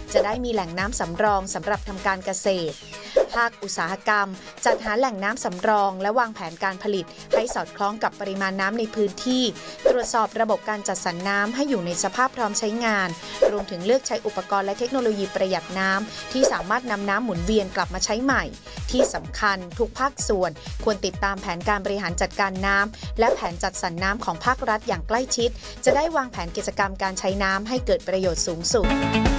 จะได้มีแหล่งน้ำสำรองสำหรับทำการเกษตรภาคอุตสาหกรรมจัดหาแหล่งน้ำสำรองและวางแผนการผลิตให้สอดคล้องกับปริมาณน้ำในพื้นที่ตรวจสอบระบบการจัดสรรน้ำให้อยู่ในสภาพพร้อมใช้งานรวมถึงเลือกใช้อุปกรณ์และเทคโนโลยีประหยัดน้ำที่สามารถนำน้ำหมุนเวียนกลับมาใช้ใหม่ที่สำคัญทุกภาคส่วนควรติดตามแผนการบริหารจัดการน้ำและแผนจัดสรรน้ำของภาครัฐอย่างใกล้ชิดจะได้วางแผนกิจกรรมการใช้น้ำให้เกิดประโยชน์สูงสุด